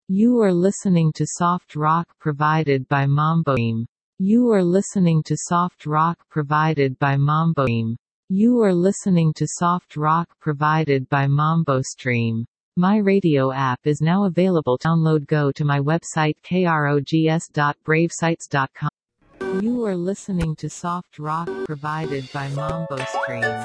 You are listening to soft rock provided by Mambo Stream. You are listening to soft rock provided by Mambo Stream. You are listening to soft rock provided by Mambo Stream. My radio app is now available. Download. Go to my website krogs.bravesites.com. You are listening to soft rock provided by Mambo Stream.